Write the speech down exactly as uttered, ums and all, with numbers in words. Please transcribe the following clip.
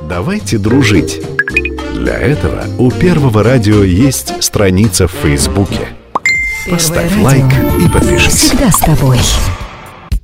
Давайте дружить. Для этого у Первого радио есть страница в Фейсбуке. Поставь лайк и подпишись. Всегда с тобой.